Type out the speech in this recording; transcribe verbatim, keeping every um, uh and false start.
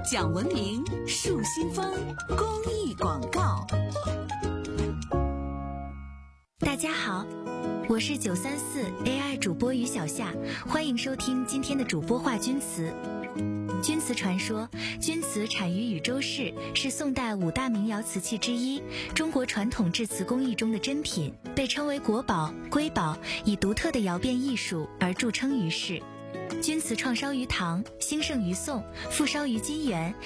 讲文明，树新风，公益广告。 大家好，我是九三四 A I 主播于小夏，欢迎收听今天的主播话钧词。钧词传说，钧词产于禹州市，是宋代五大名窑瓷器之一，中国传统制瓷工艺中的珍品，被称为国宝、瑰宝，以独特的窑变艺术而著称于世。钧瓷创烧于唐，兴盛于宋，复烧于金元，